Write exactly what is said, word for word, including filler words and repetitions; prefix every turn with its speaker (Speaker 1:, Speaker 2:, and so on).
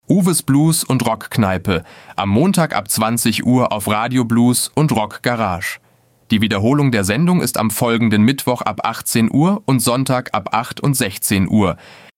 Speaker 1: Uwes Blues und Rockkneipe, am Montag ab zwanzig Uhr auf Radio Blues und Rock Garage. Die Wiederholung der Sendung ist am folgenden Mittwoch ab achtzehn Uhr und Sonntag ab acht und sechzehn Uhr.